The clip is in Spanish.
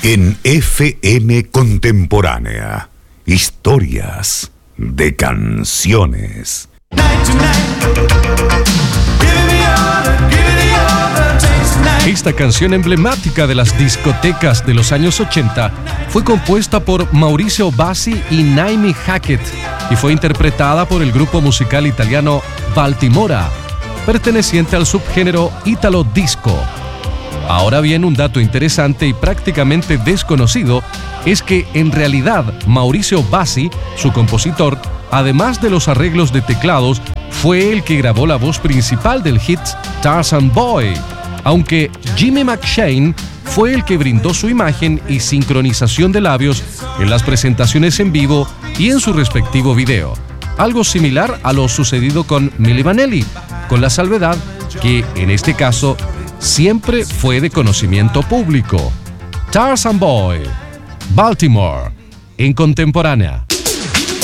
En FM Contemporánea, historias de canciones. Esta canción emblemática de las discotecas de los años 80 fue compuesta por Maurizio Bassi y Naomi Hackett y fue interpretada por el grupo musical italiano Baltimora, perteneciente al subgénero Italo Disco. Ahora bien, un dato interesante y prácticamente desconocido es que en realidad Maurizio Bassi, su compositor, además de los arreglos de teclados, fue el que grabó la voz principal del hit Tarzan Boy, aunque Jimmy McShane fue el que brindó su imagen y sincronización de labios en las presentaciones en vivo y en su respectivo video. Algo similar a lo sucedido con Milli Vanilli, con la salvedad que, en este caso, siempre fue de conocimiento público. Tarzan Boy, Baltimore, en Contemporánea.